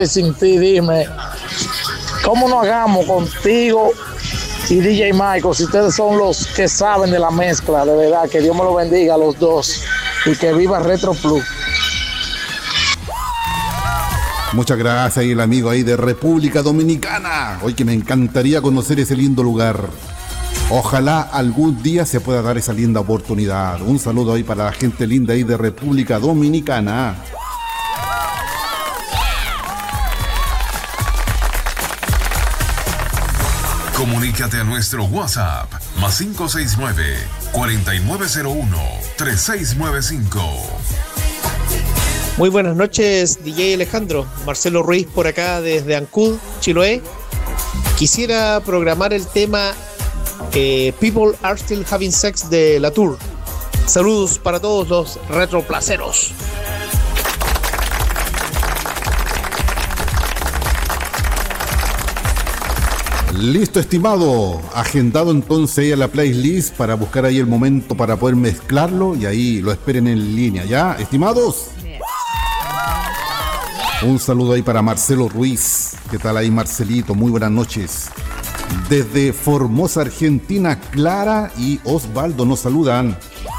sin ti, dime, ¿cómo nos hagamos contigo y DJ Michael si ustedes son los que saben de la mezcla? De verdad, que Dios me lo bendiga a los dos y que viva Retro Plus. Muchas gracias, y el amigo ahí de República Dominicana. Hoy que me encantaría conocer ese lindo lugar. Ojalá algún día se pueda dar esa linda oportunidad. Un saludo ahí para la gente linda ahí de República Dominicana. Comunícate a nuestro WhatsApp +569 4901 3695. Muy buenas noches, DJ Alejandro. Marcelo Ruiz por acá desde Ancud, Chiloé. Quisiera programar el tema People Are Still Having Sex de La Tour. Saludos para todos los retroplaceros. Listo, estimado. Agendado entonces ahí a la playlist para buscar ahí el momento para poder mezclarlo y ahí lo esperen en línea, ¿ya, estimados? Un saludo ahí para Marcelo Ruiz. ¿Qué tal ahí, Marcelito? Muy buenas noches. Desde Formosa, Argentina, Clara y Osvaldo nos saludan.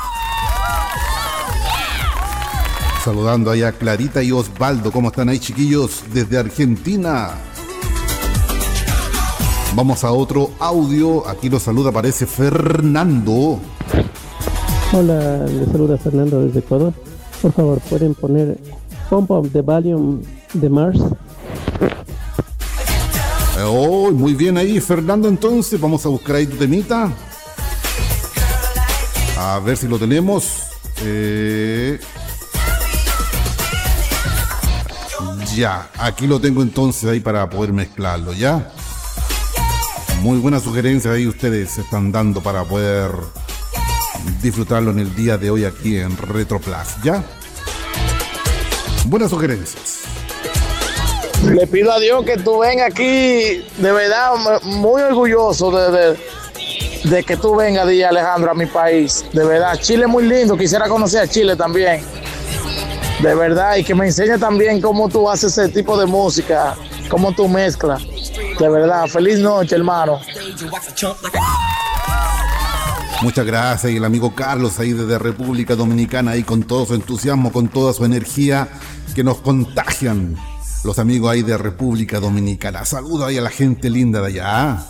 Saludando ahí a Clarita y Osvaldo. ¿Cómo están ahí, chiquillos? Desde Argentina. Vamos a otro audio. Aquí lo saluda, parece Fernando. Hola, le saluda Fernando desde Ecuador. Por favor, ¿pueden poner Pump Up the Volume de Mars? Oh, muy bien ahí, Fernando. Entonces vamos a buscar ahí tu temita. A ver si lo tenemos. Ya, aquí lo tengo entonces ahí para poder mezclarlo, ¿ya? Muy buenas sugerencias ahí ustedes están dando para poder disfrutarlo en el día de hoy aquí en Retro Plus, ¿ya? Buenas sugerencias. Le pido a Dios que tú vengas aquí, de verdad, muy orgulloso de que tú vengas, DJ Alejandro, a mi país. De verdad, Chile es muy lindo, quisiera conocer a Chile también. De verdad, y que me enseñe también cómo tú haces ese tipo de música, cómo tú mezclas. De verdad, feliz noche, hermano. Muchas gracias, y el amigo Carlos ahí desde República Dominicana, ahí con todo su entusiasmo, con toda su energía que nos contagian los amigos ahí de República Dominicana. Saludo ahí a la gente linda de allá.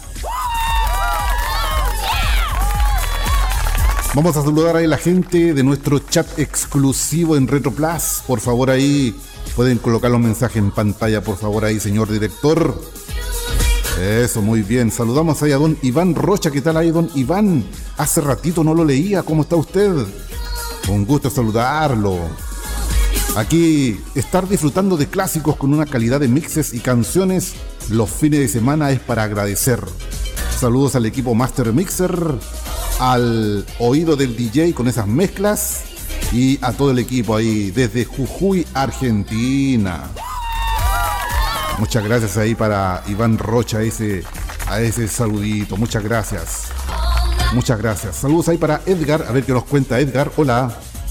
Vamos a saludar ahí a la gente de nuestro chat exclusivo en Retro Plus. Por favor, ahí pueden colocar los mensajes en pantalla, por favor, ahí, señor director. Eso, muy bien. Saludamos ahí a don Iván Rocha. ¿Qué tal ahí, don Iván? Hace ratito no lo leía. ¿Cómo está usted? Un gusto saludarlo. Aquí, estar disfrutando de clásicos con una calidad de mixes y canciones los fines de semana es para agradecer. Saludos al equipo Master Mixer, al oído del DJ con esas mezclas y a todo el equipo ahí desde Jujuy, Argentina. Muchas gracias ahí para Iván Rocha, a ese saludito. Muchas gracias. Muchas gracias. Saludos ahí para Edgar. A ver qué nos cuenta Edgar. Hola.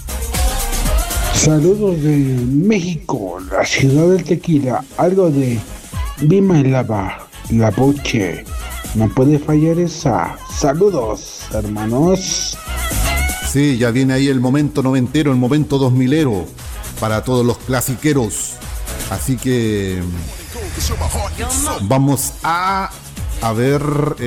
Saludos de México, la ciudad del tequila. Algo de Bima y Lava, La Boche. No puede fallar esa. Saludos, hermanos. Sí, ya viene ahí el momento noventero, el momento 2000ero para todos los clasiqueros. Así que vamos a ver.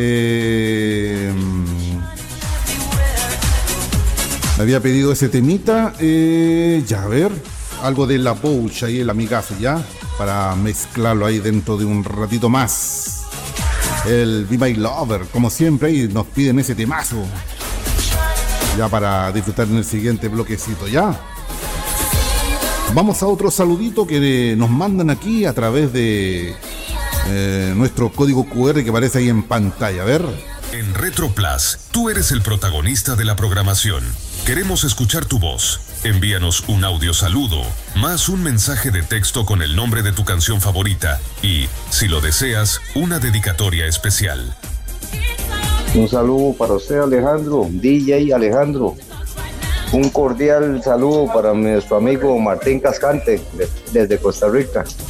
Me había pedido ese temita. Ya, a ver. Algo de La Pouch ahí, el amigazo, ya. Para mezclarlo ahí dentro de un ratito más. El Be My Lover, como siempre, ahí nos piden ese temazo. Ya para disfrutar en el siguiente bloquecito, ya. Vamos a otro saludito que nos mandan aquí a través de nuestro código QR que aparece ahí en pantalla. A ver. En Retro Plus, tú eres el protagonista de la programación. Queremos escuchar tu voz. Envíanos un audio saludo, más un mensaje de texto con el nombre de tu canción favorita y, si lo deseas, una dedicatoria especial. Un saludo para usted, Alejandro, DJ Alejandro. Un cordial saludo para nuestro amigo Martín Cascante, desde Costa Rica.